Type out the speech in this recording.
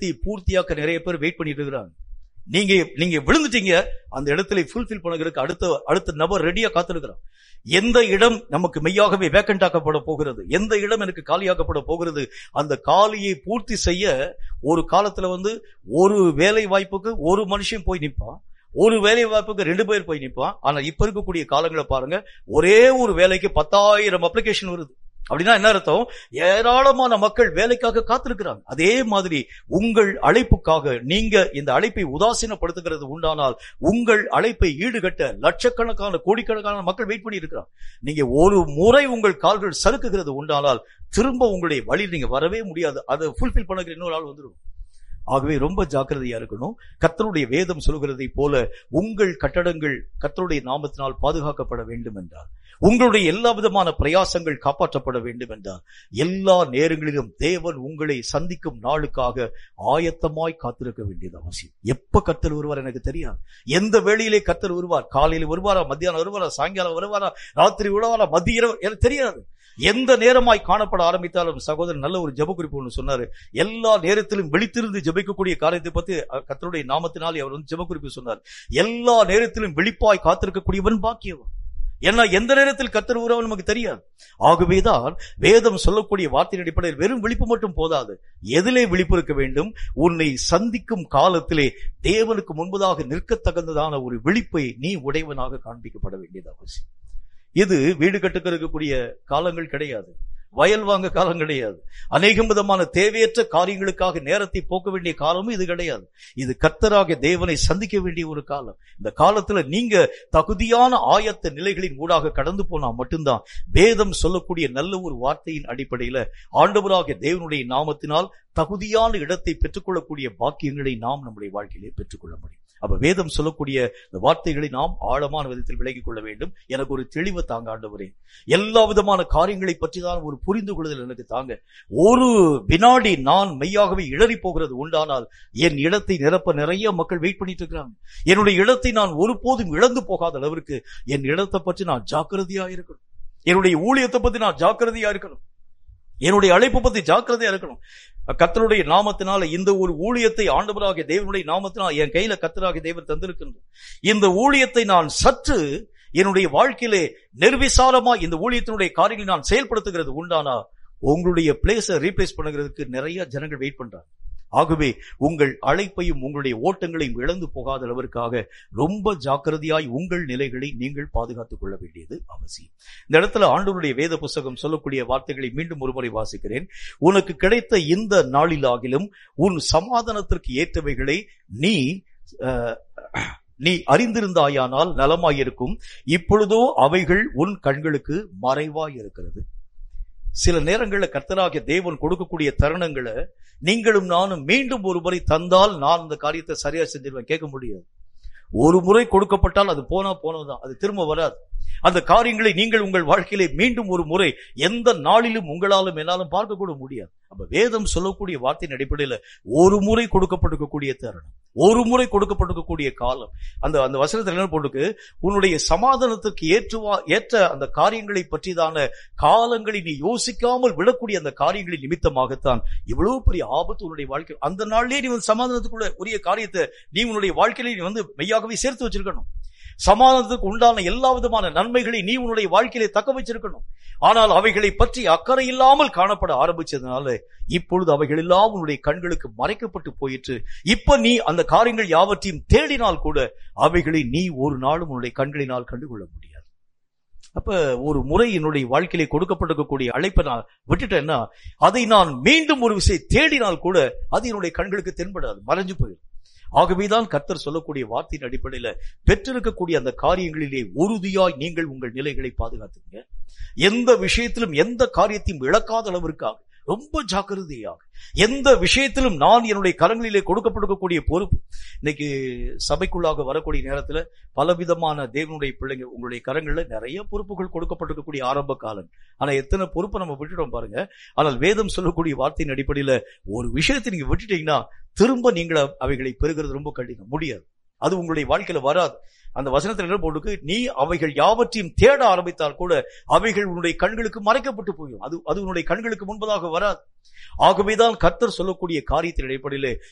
காரியத்தை பூர்த்தியாக்க நிறைய பேர் வெயிட் பண்ணிட்டு இருக்கிறாங்க. நீங்க விழுந்துட்டீங்க, அந்த இடத்துல ஃபுல்ஃபில் பண்ணுறதுக்கு அடுத்த நபர் ரெடியா காத்திருக்கிறான். எந்த இடம் நமக்கு மெய்யாகவே வேக்கண்ட் ஆக்கப்பட போகிறது, எந்த இடம் எனக்கு காலியாக்கப்பட போகிறது, அந்த காலியை பூர்த்தி செய்ய ஒரு காலத்துல ஒரு வேலை வாய்ப்புக்கு ஒரு மனுஷன் போய் நிற்பான், ஒரு வேலை வாய்ப்புக்கு 2 பேர் போய் நிற்பான். ஆனா இப்ப இருக்கக்கூடிய காலங்களை பாருங்க, ஒரே ஒரு வேலைக்கு 10,000 அப்ளிகேஷன் வருது. அப்படின்னா என்ன அர்த்தம்? ஏராளமான மக்கள் வேலைக்காக காத்திருக்கிறாங்க. அதே மாதிரி உங்கள் அழைப்புக்காக நீங்க இந்த அழைப்பை உதாசீனப்படுத்துகிறது உண்டானால், உங்கள் அழைப்பை ஈடுகட்ட லட்சக்கணக்கான கோடிக்கணக்கான மக்கள் வெயிட் பண்ணி இருக்கிறாங்க. நீங்க ஒரு முறை உங்கள் கால்கள் சறுக்குகிறது உண்டானால் திரும்ப உங்களுடைய வழியில் நீங்க வரவே முடியாது. அதை ஃபுல்ஃபில் பண்ணுகிற இன்னொரு ஆள் வந்துடும். ஆகவே ரொம்ப ஜாக்கிரதையா இருக்கணும். கர்த்தருடைய வேதம் சொல்கிறதை போல உங்கள் கட்டடங்கள் கர்த்தருடைய நாமத்தினால் பாதுகாக்கப்பட வேண்டும் என்றால், உங்களுடைய எல்லா விதமான பிரயாசங்கள் காப்பாற்றப்பட வேண்டும் என்றால், எல்லா நேரங்களிலும் தேவன் உங்களை சந்திக்கும் நாளுக்காக ஆயத்தமாய் காத்திருக்க வேண்டியது அவசியம். எப்ப கர்த்தர் வருவார் எனக்கு தெரியாது. எந்த வேளையிலே கர்த்தர் வருவார், காலையில் வருவாரா, மத்தியானம் வருவாரா, சாயங்காலம் வருவாரா, ராத்திரி வருவாரா, மதிய இரவு, எனக்கு தெரியாது. எந்த நேரமாய் காணப்பட ஆரம்பித்தாலும், சகோதரன் நல்ல ஒரு ஜெப குறிப்பு ஒன்று சொன்னாரு. எல்லா நேரத்திலும் விழித்திருந்து ஜெபிக்கக்கூடிய காரியத்தை பத்தி கர்த்தருடைய நாமத்தினால் அவர் ஜெப குறிப்பு சொன்னார். எல்லா நேரத்திலும் விழிப்பாய் காத்திருக்கக்கூடியவன் பாக்கியவன். ஏன்னா எந்த நேரத்தில் கர்த்தர் வருவார் நமக்கு தெரியாது. ஆகவேதான் வேதம் சொல்லக்கூடிய வார்த்தையின் அடிப்படையில் வெறும் விழிப்பு மட்டும் போதாது. எதிலே விழிப்பு இருக்க வேண்டும்? உன்னை சந்திக்கும் காலத்திலே தேவனுக்கு முன்பதாக நிற்க தகுந்ததான ஒரு விழிப்பை நீ உடையவனாக காண்பிக்கப்பட வேண்டியது அவசியம். இது வீடு கட்டுக்கிறக்கூடிய காலங்கள் கிடையாது, வயல் வாங்க காலம் கிடையாது, அநேகம் விதமான தேவையற்ற காரியங்களுக்காக நேரத்தை போக்க வேண்டிய காலமும் இது கிடையாது. இது கர்த்தராகிய தேவனை சந்திக்க வேண்டிய ஒரு காலம். இந்த காலத்துல நீங்க தகுதியான ஆயத்த நிலைகளின் ஊடாக கடந்து போனா மட்டும்தான் வேதம் சொல்லக்கூடிய நல்ல ஒரு வார்த்தையின் அடிப்படையில ஆண்டவராகிய தேவனுடைய நாமத்தினால் தகுதியான இடத்தை பெற்றுக்கொள்ளக்கூடிய பாக்கியங்களை நாம் நம்முடைய வாழ்க்கையிலே பெற்றுக்கொள்ள முடியும். அப்ப வேதம் சொல்லக்கூடிய இந்த வார்த்தைகளை நாம் ஆழமான விதத்தில் விலகிக் கொள்ள வேண்டும். எனக்கு ஒரு தெளிவை தாங்க ஆண்டவரே, எல்லா விதமான காரியங்களை பற்றி தான் ஒரு புரிந்து கொள்ளுதல் எனக்கு தாங்க. ஒரு வினாடி நான் மெய்யாகவே இடறி போகிறது உண்டானால் என் இடத்தை நிரப்ப நிறைய மக்கள் வெயிட் பண்ணிட்டு இருக்கிறாங்க. என்னுடைய இடத்தை நான் ஒருபோதும் இழந்து போகாத அளவிற்கு என் இடத்தை பற்றி நான் ஜாக்கிரதையா இருக்கணும். என்னுடைய ஊழியத்தை பத்தி நான் ஜாக்கிரதையா இருக்கணும். என்னுடைய அழைப்பு பத்தி ஜாக்கிரதையா இருக்கணும். கர்த்தருடைய நாமத்தினால இந்த ஒரு ஊழியத்தை ஆண்டவராகிய தேவனுடைய நாமத்தினால் என் கையில கர்த்தராகிய தேவன் தந்திருக்கின்றார். இந்த ஊழியத்தை நான் சற்று என்னுடைய வாழ்க்கையிலே நிர்விசாரமா இந்த ஊழியத்தினுடைய காரியங்களை நான் செயல்படுத்துகிறது உண்டானா உங்களுடைய பிளேஸை ரீப்ளேஸ் பண்ணுகிறதுக்கு நிறைய ஜனங்கள் வெயிட் பண்றாங்க. ஆகவே உங்கள் அழைப்பையும் உங்களுடைய ஓட்டங்களையும் இழந்து போகாத அளவிற்காக ரொம்ப ஜாக்கிரதையாய் உங்கள் நிலைகளை நீங்கள் பாதுகாத்துக் கொள்ள வேண்டியது அவசியம். இந்த இடத்துல ஆண்டவருடைய வேத புஸ்தகம் சொல்லக்கூடிய வார்த்தைகளை மீண்டும் ஒருமுறை வாசிக்கிறேன். உனக்கு கிடைத்த இந்த நாளிலாகிலும் உன் சமாதானத்திற்கு ஏற்றவைகளை நீ அறிந்திருந்தாயானால் நலமாயிருக்கும். இப்பொழுதோ அவைகள் உன் கண்களுக்கு மறைவாய் இருக்கிறது. சில நேரங்களில் கர்த்தராகிய தேவன் கொடுக்கக்கூடிய தருணங்களை நீங்களும் நானும் மீண்டும் ஒரு முறை தந்தால் நான் இந்த காரியத்தை சரியா செஞ்சிருவேன் கேட்க முடியாது. ஒரு முறை கொடுக்கப்பட்டால் அது போனதுதான், அது திரும்ப வராது. அந்த காரியங்களை நீங்கள் உங்கள் வாழ்க்கையிலே மீண்டும் ஒரு முறை எந்த நாளிலும் உங்களாலும் என்னாலும் பார்க்க கூட முடியாது. அப்ப வேதம் சொல்லக்கூடிய வார்த்தையின் அடிப்படையில ஒரு முறை கொடுக்கப்பட்டிருக்கக்கூடிய தருணம், ஒரு முறை கொடுக்கப்பட்டிருக்கக்கூடிய காலம். அந்த வசனத்தில் என்ன போட்டுக்கு, உன்னுடைய சமாதானத்திற்கு ஏற்ற அந்த காரியங்களை பற்றிதான காலங்களை நீ யோசிக்காமல் விடக்கூடிய அந்த காரியங்களின் நிமித்தமாகத்தான் இவ்வளவு பெரிய ஆபத்து உன்னுடைய வாழ்க்கை. அந்த நாளிலே நீ சமாதானத்துக்குள்ள உரிய காரியத்தை நீ உன்னுடைய வாழ்க்கையில நீ மெய்யாகவே சேர்த்து வச்சிருக்கணும். சமாதானத்துக்கு உண்டான எல்லா விதமான நன்மைகளை நீ உன்னுடைய வாழ்க்கையிலே தக்க வச்சிருக்கணும். ஆனால் அவைகளை பற்றி அக்கறை இல்லாமல் காணப்பட ஆரம்பிச்சதுனால இப்பொழுது அவைகள் எல்லாம் உன்னுடைய கண்களுக்கு மறைக்கப்பட்டு போயிற்று. இப்ப நீ அந்த காரியங்கள் யாவற்றையும் தேடினால் கூட அவைகளை நீ ஒரு நாளும் உன்னுடைய கண்களினால் கண்டுகொள்ள முடியாது. அப்ப ஒரு முறை என்னுடைய வாழ்க்கையிலே கொடுக்கப்பட்டிருக்கக்கூடிய அழைப்பை நான் விட்டுட்டேன்னா அதை நான் மீண்டும் ஒரு விஷயம் தேடினால் கூட அது என்னுடைய கண்களுக்கு தென்படாது, மறைஞ்சு போயிடும். ஆகவேதான் கர்த்தர் சொல்லக்கூடிய வார்த்தையின் அடிப்படையில பெற்றிருக்கக்கூடிய அந்த காரியங்களிலே உறுதியாய் நீங்கள் உங்கள் நிலைகளை பாதுகாத்துங்க. எந்த விஷயத்திலும் எந்த காரியத்தையும் இழக்காத அளவிற்காக ரொம்ப ஜாக்கிரதையாக எந்த விஷயத்திலும் நான் என்னுடைய கரங்களிலே கொடுக்கப்பட்டிருக்கக்கூடிய பொறுப்பு. இன்னைக்கு சபைக்குள்ளாக வரக்கூடிய நேரத்துல பலவிதமான தேவனுடைய பிள்ளைங்க உங்களுடைய கரங்கள்ல நிறைய பொறுப்புகள் கொடுக்கப்பட்டிருக்கக்கூடிய ஆரம்ப காலம். ஆனா எத்தனை பொறுப்பை நம்ம விட்டுட்டோம் பாருங்க. ஆனால் வேதம் சொல்லக்கூடிய வார்த்தையின் அடிப்படையில ஒரு விஷயத்தை நீங்க விட்டுட்டீங்கன்னா திரும்ப நீங்கள் அவைகளை பெறுகிறது ரொம்ப கடினம், முடியாது. அது உங்களுடைய வாழ்க்கையில வராது. அந்த வசனத்தில் என்ன போட்டுக்கு, நீ அவைகள் யாவற்றையும் தேட ஆரம்பித்தால் கூட அவைகள் உன்னுடைய கண்களுக்கு மறைக்கப்பட்டு போயும், அது உன்னுடைய கண்களுக்கு முன்பதாக வராது. ஆகவேதான் கர்த்தர் சொல்லக்கூடிய காரியத்தின் அடிப்படையிலே